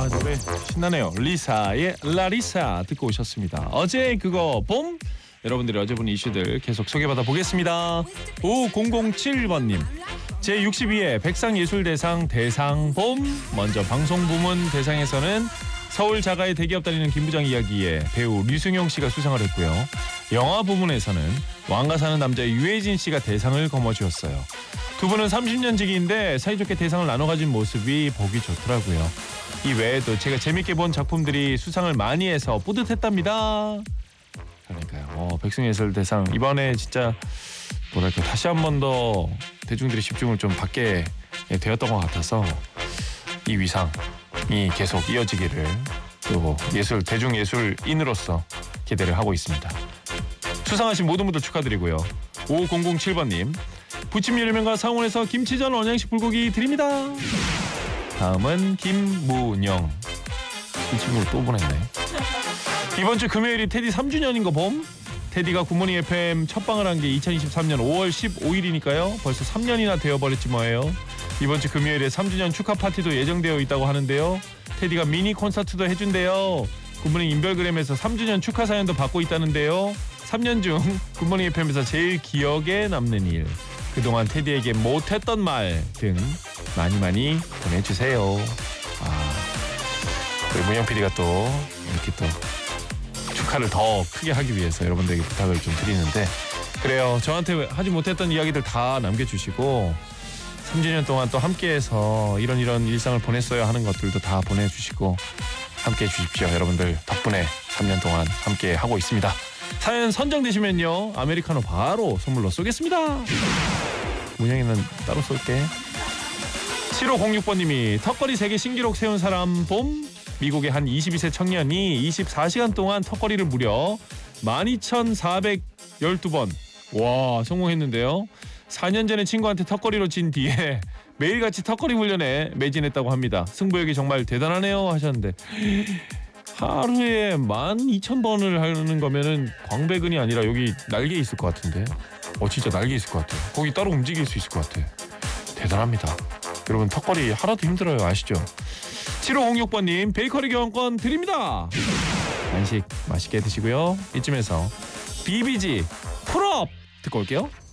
노래 신나네요. 리사의 라리사 듣고 오셨습니다. 어제 그거 봄? 여러분들이 어제 본 이슈들 계속 소개받아 보겠습니다. 5007번님 제62회 백상예술대상 대상봄. 먼저 방송부문 대상에서는 서울 자가의 대기업 다니는 김부장 이야기에 배우 류승용 씨가 수상을 했고요. 영화 부문에서는 왕가 사는 남자 유해진 씨가 대상을 거머쥐었어요. 두 분은 30년 지기인데 사이좋게 대상을 나눠 가진 모습이 보기 좋더라고요. 이 외에도 제가 재밌게 본 작품들이 수상을 많이 해서 뿌듯했답니다. 그러니까요. 백상예술대상 이번에 진짜 뭐랄까 다시 한 번 더 대중들의 집중을 좀 받게 되었던 것 같아서 이 위상이 계속 이어지기를 또 대중예술인으로서 기대를 하고 있습니다. 수상하신 모든 분들 축하드리고요. 5007번님 부침 열면과 상온에서 김치전 원양식 불고기 드립니다. 다음은 김문영. 이 친구를 또 보냈네. 이번 주 금요일이 테디 3주년인 거 봄? 테디가 굿모닝 FM 첫 방을 한 게 2023년 5월 15일이니까요. 벌써 3년이나 되어버렸지 뭐예요. 이번 주 금요일에 3주년 축하 파티도 예정되어 있다고 하는데요. 테디가 미니 콘서트도 해준대요. 굿모닝 인별그램에서 3주년 축하 사연도 받고 있다는데요. 3년 중 굿모닝 FM에서 제일 기억에 남는 일, 그동안 테디에게 못했던 말 등 많이 보내주세요. 우리 문영 PD가 또 이렇게 또 축하를 더 크게 하기 위해서 여러분들에게 부탁을 좀 드리는데, 그래요. 저한테 하지 못했던 이야기들 다 남겨주시고 3주년 동안 또 함께해서 이런 일상을 보냈어요 하는 것들도 다 보내주시고 함께해 주십시오. 여러분들 덕분에 3년 동안 함께 하고 있습니다. 사연 선정되시면요 아메리카노 바로 선물로 쏘겠습니다. 문영이는 따로 쏠게. 7506번님이 턱걸이 세계 신기록 세운 사람 봄. 미국의 한 22세 청년이 24시간 동안 턱걸이를 무려 12,412번 성공했는데요. 4년 전에 친구한테 턱걸이로 진 뒤에 매일같이 턱걸이 훈련에 매진했다고 합니다. 승부욕이 정말 대단하네요 하셨는데, 하루에 12,000번을 하는 거면은 광배근이 아니라 여기 날개 있을 것 같은데. 진짜 날개 있을 것 같아요. 거기 따로 움직일 수 있을 것 같아. 대단합니다. 여러분 턱걸이 하나도 힘들어요. 아시죠? 7506번님 베이커리 교환권 드립니다. 간식 맛있게 드시고요. 이쯤에서 비비지 풀업 듣고 올게요.